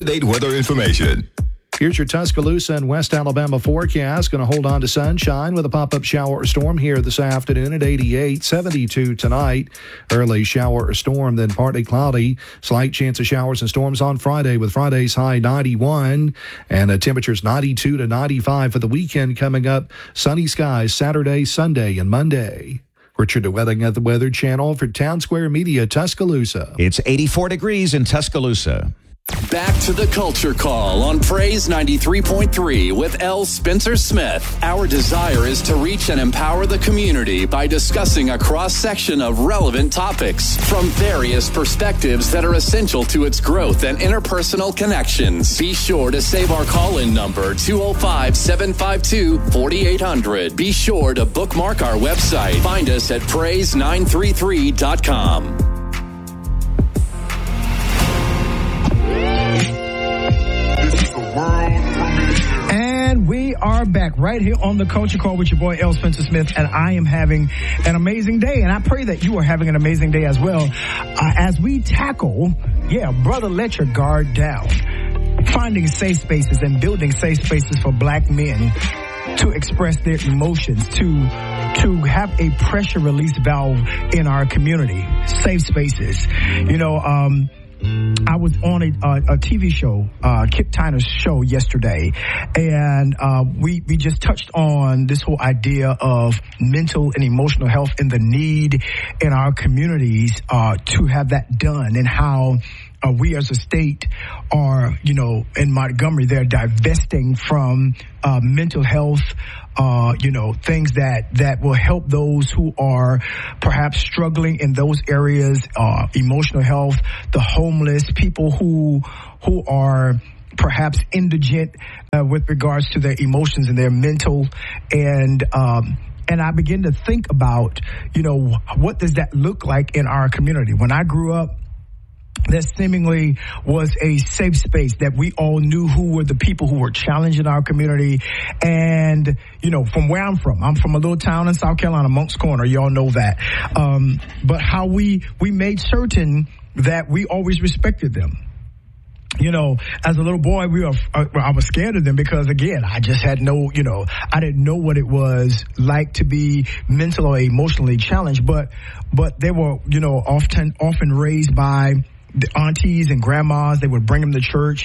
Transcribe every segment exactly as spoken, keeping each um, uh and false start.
Date weather information. Here's your Tuscaloosa and West Alabama forecast. Going to hold on to sunshine with a pop-up shower or storm here this afternoon at eighty-eight, seventy-two tonight. Early shower or storm, then partly cloudy. Slight chance of showers and storms on Friday with Friday's high ninety-one. And the temperatures ninety-two to ninety-five for the weekend coming up. Sunny skies Saturday, Sunday, and Monday. Richard DeWetting at the Weather Channel for Town Square Media, Tuscaloosa. It's eighty-four degrees in Tuscaloosa. Back to the Culture Call on Praise ninety-three point three with L. Spencer Smith. Our desire is to reach and empower the community by discussing a cross-section of relevant topics from various perspectives that are essential to its growth and interpersonal connections. Be sure to save our call-in number, two oh five, seven five two, four eight zero zero. Be sure to bookmark our website. Find us at praise nine three three dot com. And we are back right here on the Culture Call with your boy L. Spencer Smith, and I am having an amazing day, and I pray that you are having an amazing day as well. Uh, as we tackle, yeah, brother, let your guard down. Finding safe spaces and building safe spaces for black men to express their emotions, to to have a pressure release valve in our community. Safe spaces. You know, um, I was on a, a, a T V show, uh, Kip Tyner's show yesterday, and uh, we, we just touched on this whole idea of mental and emotional health and the need in our communities uh, to have that done, and how uh, we as a state are, you know, in Montgomery, they're divesting from uh, mental health, Uh, you know, things that, that will help those who are perhaps struggling in those areas, uh, emotional health, the homeless, people who, who are perhaps indigent, uh, with regards to their emotions and their mental. And, um, and I begin to think about, you know, what does that look like in our community? When I grew up, there seemingly was a safe space that we all knew who were the people who were challenging our community. And, you know, from where I'm from, I'm from a little town in South Carolina, Moncks Corner. Y'all know that. Um, but how we, we made certain that we always respected them. You know, as a little boy, we were, uh, I was scared of them because, again, I just had no, you know, I didn't know what it was like to be mentally or emotionally challenged. But, but they were, you know, often, often raised by the aunties and grandmas. They would bring them to church,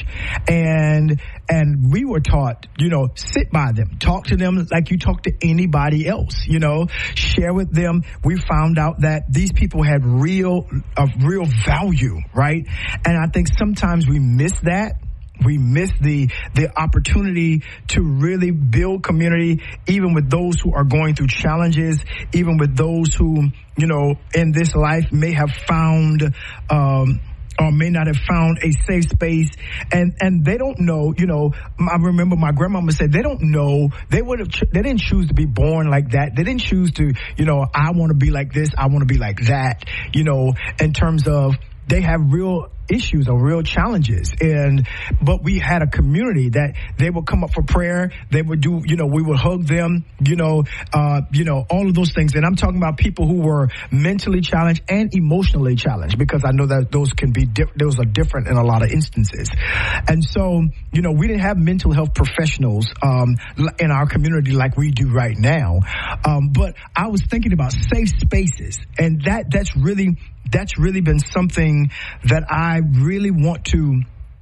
and and we were taught, you know, sit by them, talk to them like you talk to anybody else, you know, share with them. We found out that these people had real, of real value, right? And I think sometimes we miss that. We miss the the opportunity to really build community, even with those who are going through challenges, even with those who, you know, in this life may have found, um, or may not have found a safe space, and, and they don't know, you know, I remember my grandmama said they don't know, they would have, they didn't choose to be born like that. They didn't choose to, you know, I want to be like this, I want to be like that, you know, in terms of they have real issues or real challenges. And, but we had a community that they would come up for prayer. They would do, you know, we would hug them, you know, uh, you know, all of those things. And I'm talking about people who were mentally challenged and emotionally challenged, because I know that those can be, di- those are different in a lot of instances. And so, you know, we didn't have mental health professionals, um, in our community like we do right now. Um, but I was thinking about safe spaces, and that, that's really, that's really been something that I really want to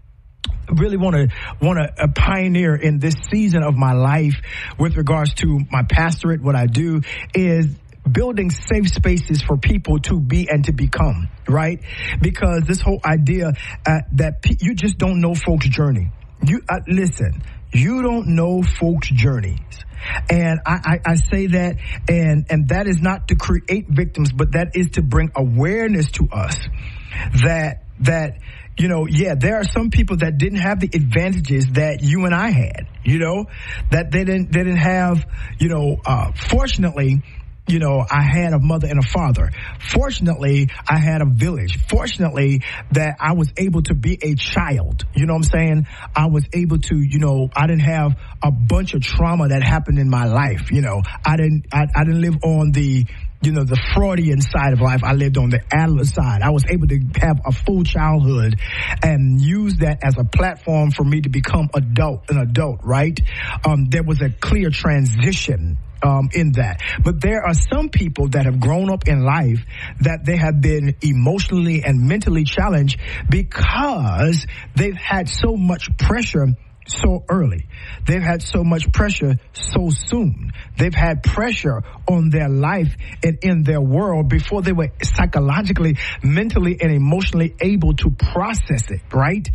really want to want to pioneer in this season of my life with regards to my pastorate. What I do is building safe spaces for people to be and to become, right? Because this whole idea uh, that p- you just don't know folks' journey. You uh, listen, you don't know folks' journeys. And I, I, I say that, and, and that is not to create victims, but that is to bring awareness to us that, that, you know, yeah, there are some people that didn't have the advantages that you and I had, you know, that they didn't, they didn't have, you know, uh, fortunately, you know, I had a mother and a father. Fortunately, I had a village. Fortunately, that I was able to be a child. You know what I'm saying? I was able to, you know, I didn't have a bunch of trauma that happened in my life. You know, I didn't, I, I didn't live on the, you know, the Freudian side of life. I lived on the Adler side. I was able to have a full childhood and use that as a platform for me to become adult, an adult, right? Um, there was a clear transition Um, in that. But there are some people that have grown up in life that they have been emotionally and mentally challenged because they've had so much pressure so early. They've had so much pressure so soon. They've had pressure on their life and in their world before they were psychologically, mentally, and emotionally able to process it, right?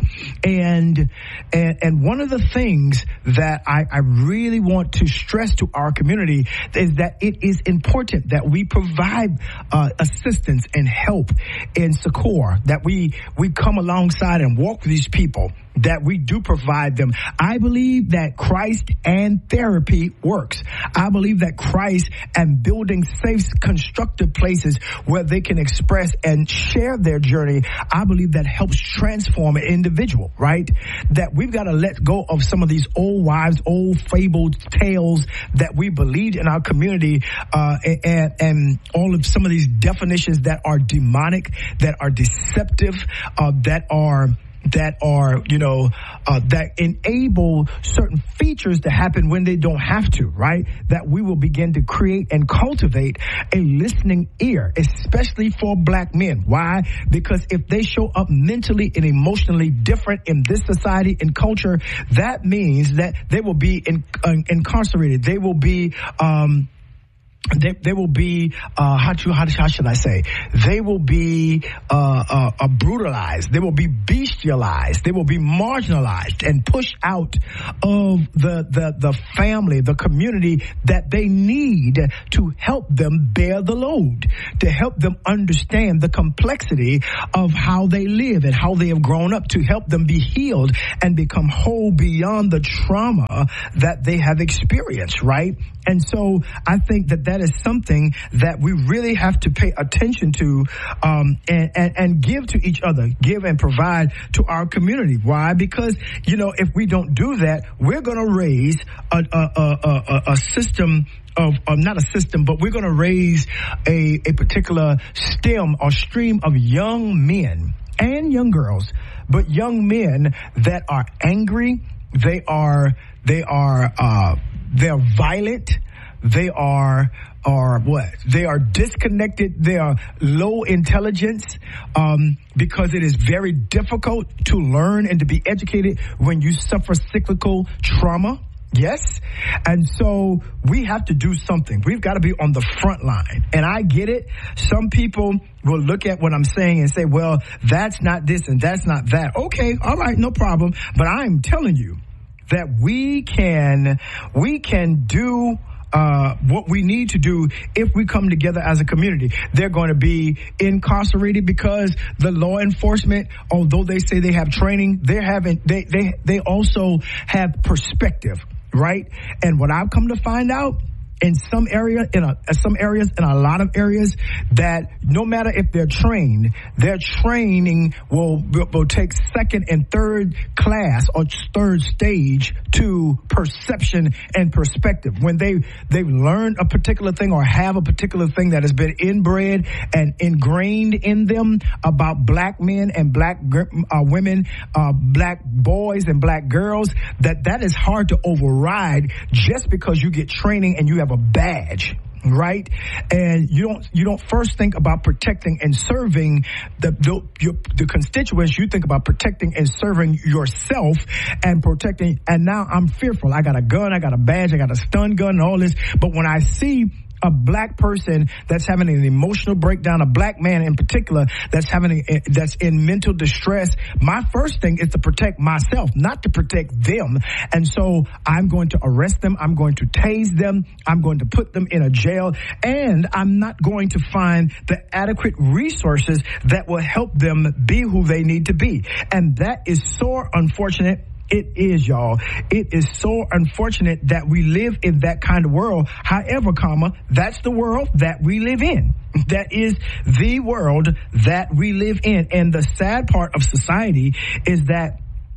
And and, and one of the things that I, I really want to stress to our community is that it is important that we provide uh, assistance and help and succor, that we, we come alongside and walk with these people, that we do provide them. I believe that Christ and therapy works. I believe that Christ and building safe, constructive places where they can express and share their journey, I believe that helps transform an individual, right? That we've got to let go of some of these old wives, old fabled tales that we believed in our community, uh, and, and all of some of these definitions that are demonic, that are deceptive, uh, that are that are, you know, uh, that enable certain features to happen when they don't have to, right? That we will begin to create and cultivate a listening ear, especially for black men. Why? Because if they show up mentally and emotionally different in this society and culture, that means that they will be in, uh, incarcerated. They will be, um, They, they will be, uh, how, to, how, how should I say? They will be, uh, uh, uh, brutalized. They will be bestialized. They will be marginalized and pushed out of the, the, the family, the community that they need to help them bear the load, to help them understand the complexity of how they live and how they have grown up, to help them be healed and become whole beyond the trauma that they have experienced, right? And so I think that that is something that we really have to pay attention to, um, and, and, and give to each other, give and provide to our community. Why? Because, you know, if we don't do that, we're going to raise a, a, a, a, a system of, um, not a system, but we're going to raise a, a particular stem or stream of young men and young girls, but young men that are angry. They are, they are, uh, they're violent. They are, are what? They are disconnected. They are low intelligence, um, because it is very difficult to learn and to be educated when you suffer cyclical trauma. Yes. And so we have to do something. We've got to be on the front line. And I get it. Some people will look at what I'm saying and say, well, that's not this and that's not that. Okay. All right. No problem. But I'm telling you that we can, we can do Uh, what we need to do if we come together as a community. They're going to be incarcerated because the law enforcement, although they say they have training, they're having, they, they, they also have perspective, right? And what I've come to find out, in some area, in a, some areas, in a lot of areas, that no matter if they're trained, their training will, will take second and third class or third stage to perception and perspective. When they, they've learned a particular thing or have a particular thing that has been inbred and ingrained in them about black men and black uh, women, uh, black boys and black girls, that that is hard to override just because you get training and you have a badge, right? And you don't you don't first think about protecting and serving the the, your, the constituents. You think about protecting and serving yourself and protecting. And now I'm fearful. I got a gun, I got a badge, I got a stun gun, and all this. But when I see a black person that's having an emotional breakdown, a black man in particular that's having a, that's in mental distress, my first thing is to protect myself, not to protect them. And so I'm going to arrest them. I'm going to tase them. I'm going to put them in a jail, and I'm not going to find the adequate resources that will help them be who they need to be. And that is so unfortunate. It is, y'all. It is so unfortunate that we live in that kind of world. However, comma, that's the world that we live in. That is the world that we live in. And the sad part of society is that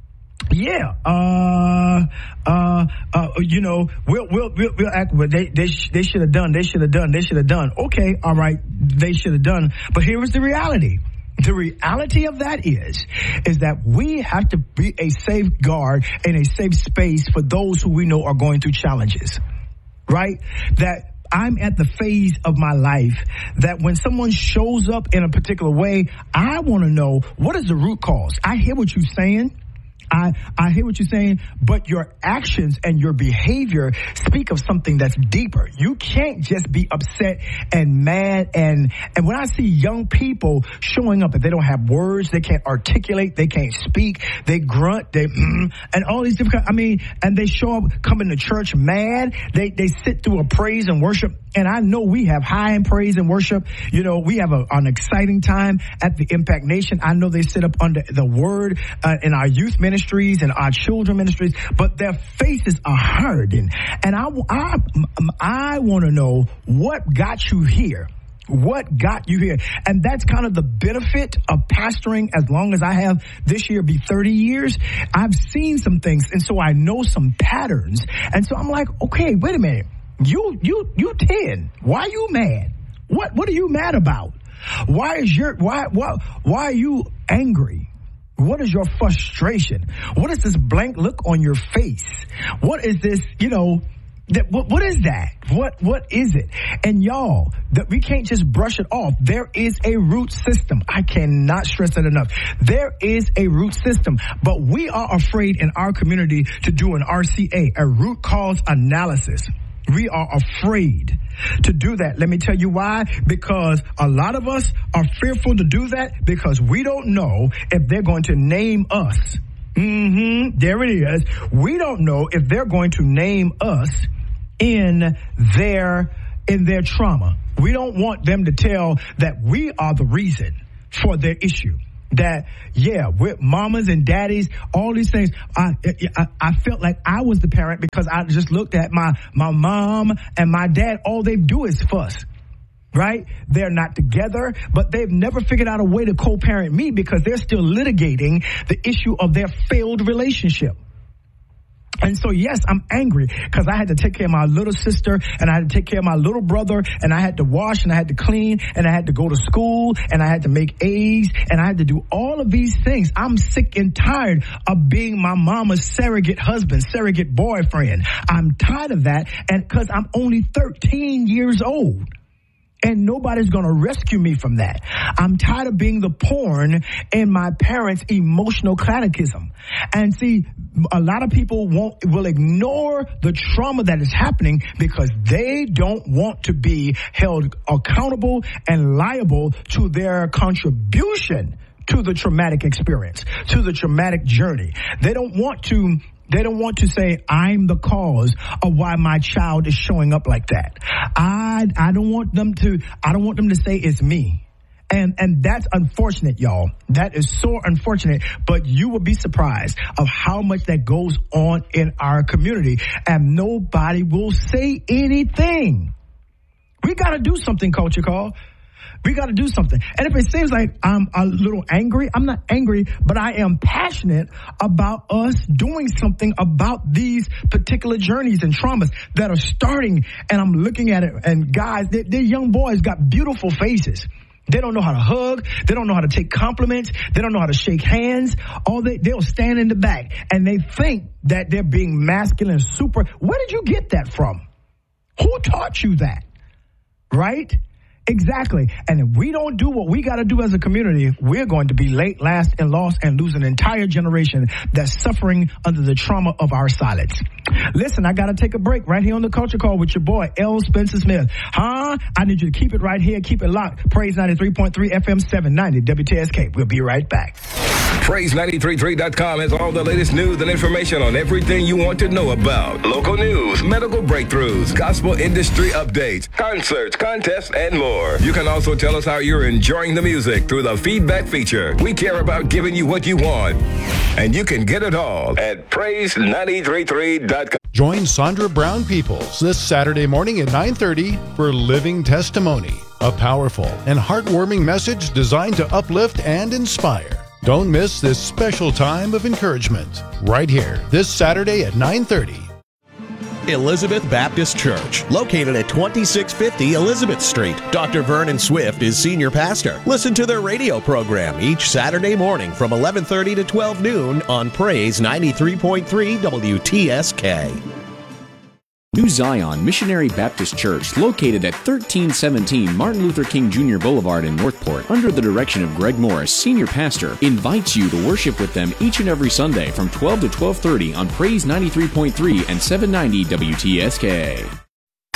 Yeah, uh, uh, uh, you know, we'll, we'll, we'll, we'll act, well, they, they, sh- they should have done, they should have done, they should have done. Okay, all right, they should have done. But here is the reality. The reality of that is, is that we have to be a safeguard and a safe space for those who we know are going through challenges, right? That I'm at the phase of my life that when someone shows up in a particular way, I want to know, what is the root cause? I hear what you're saying. I, I hear what you're saying, but your actions and your behavior speak of something that's deeper. You can't just be upset and mad. And, and when I see young people showing up and they don't have words, they can't articulate, they can't speak, they grunt, they, mm, and all these different, I mean, and they show up coming to church mad. They, they sit through a praise and worship. And I know we have high in praise and worship. You know, we have a, an exciting time at the Impact Nation. I know they sit up under the word uh, in our youth ministries and our children ministries, but their faces are hurting. And I, I, I want to know what got you here. What got you here? And that's kind of the benefit of pastoring as long as I have this year be thirty years. I've seen some things, and so I know some patterns. And so I'm like, okay, wait a minute. You, you, you ten. Why are you mad? What, what are you mad about? Why is your, why, why, why are you angry? What is your frustration? What is this blank look on your face? What is this, you know, that, what, what is that? What, what is it? And y'all, that we can't just brush it off. There is a root system. I cannot stress that enough. There is a root system, but we are afraid in our community to do an R C A, a root cause analysis. We are afraid to do that. Let me tell you why. Because a lot of us are fearful to do that because we don't know if they're going to name us. Mm-hmm. There it is. We don't know if they're going to name us in their, in their trauma. We don't want them to tell that we are the reason for their issue. That, yeah, with mamas and daddies, all these things, I, I I felt like I was the parent because I just looked at my, my mom and my dad. All they do is fuss, right? They're not together, but they've never figured out a way to co-parent me because they're still litigating the issue of their failed relationship. And so, yes, I'm angry because I had to take care of my little sister and I had to take care of my little brother and I had to wash and I had to clean and I had to go to school and I had to make eggs and I had to do all of these things. I'm sick and tired of being my mama's surrogate husband, surrogate boyfriend. I'm tired of that, and because I'm only thirteen years old. And nobody's going to rescue me from that. I'm tired of being the pawn in my parents' emotional catechism. And see, a lot of people won't, will ignore the trauma that is happening because they don't want to be held accountable and liable to their contribution to the traumatic experience, to the traumatic journey. They don't want to They don't want to say, I'm the cause of why my child is showing up like that. I, I don't want them to, I don't want them to say it's me. And, and that's unfortunate, y'all. That is so unfortunate, but you will be surprised of how much that goes on in our community and nobody will say anything. We got to do something, Culture Call. We got to do something. And if it seems like I'm a little angry, I'm not angry, but I am passionate about us doing something about these particular journeys and traumas that are starting. And I'm looking at it, and guys, they, they're young boys got beautiful faces. They don't know how to hug. They don't know how to take compliments. They don't know how to shake hands. All they, they'll stand in the back and they think that they're being masculine, super. Where did you get that from? Who taught you that? Right? Exactly. And if we don't do what we got to do as a community, we're going to be late, last, and lost and lose an entire generation that's suffering under the trauma of our silence. Listen, I got to take a break right here on the Culture Call with your boy, L. Spencer Smith. Huh? I need you to keep it right here. Keep it locked. Praise ninety-three point three F M seven ninety W T S K. We'll be right back. Praise nine three three dot com has all the latest news and information on everything you want to know about. Local news, medical breakthroughs, gospel industry updates, concerts, contests, and more. You can also tell us how you're enjoying the music through the feedback feature. We care about giving you what you want, and you can get it all at praise nine three three dot com. Join Sandra Brown Peoples this Saturday morning at nine thirty for Living Testimony, a powerful and heartwarming message designed to uplift and inspire. Don't miss this special time of encouragement right here this Saturday at nine thirty. Elizabeth Baptist Church, located at twenty-six fifty Elizabeth Street. Doctor Vernon Swift is senior pastor. Listen to their radio program each Saturday morning from eleven thirty to twelve noon on Praise ninety-three point three W T S K. New Zion Missionary Baptist Church, located at thirteen seventeen Martin Luther King Junior Boulevard in Northport, under the direction of Greg Morris, Senior Pastor, invites you to worship with them each and every Sunday from twelve to twelve thirty on Praise ninety-three point three and seven ninety W T S K.